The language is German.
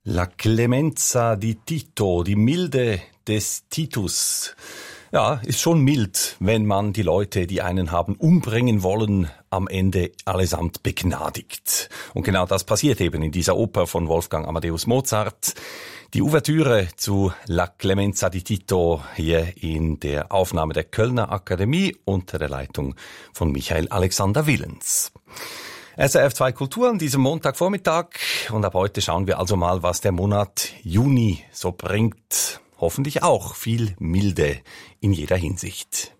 La clemenza di Tito, die Milde des Titus. Ja, ist schon mild, wenn man die Leute, die einen haben umbringen wollen, am Ende allesamt begnadigt. Und genau das passiert eben in dieser Oper von Wolfgang Amadeus Mozart. Die Ouvertüre zu La Clemenza di Tito hier in der Aufnahme der Kölner Akademie unter der Leitung von Michael Alexander Willens. SRF 2 Kultur an diesem Montagvormittag und ab heute schauen wir also mal, was der Monat Juni so bringt. Hoffentlich auch viel Milde in jeder Hinsicht.